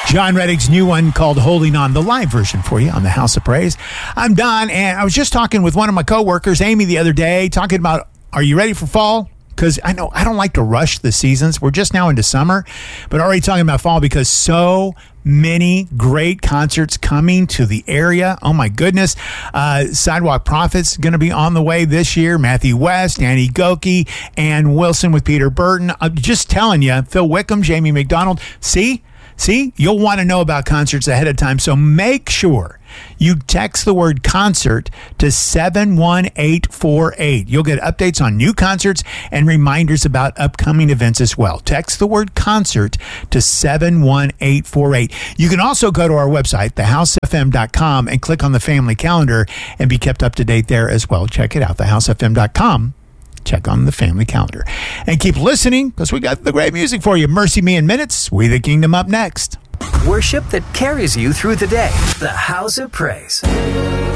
John Reddick's new one called Holding On, the live version for you on the House of Praise. I'm Don, and I was just talking with one of my coworkers, Amy, the other day, talking about, are you ready for fall? Because I know I don't like to rush the seasons. We're just now into summer, but already talking about fall because so many great concerts coming to the area. Oh, my goodness. Sidewalk Prophets going to be on the way this year. Matthew West, Annie Goki, Ann Wilson with Peter Burton. I'm just telling you, Phil Wickham, Jamie McDonald. See, you'll want to know about concerts ahead of time, so make sure you text the word concert to 71848. You'll get updates on new concerts and reminders about upcoming events as well. Text the word concert to 71848. You can also go to our website, thehousefm.com, and click on the family calendar and be kept up to date there as well. Check it out, thehousefm.com. Check on the family calendar. And keep listening because we got the great music for you. Mercy Me in Minutes. We the Kingdom up next. Worship that carries you through the day. The House of Praise.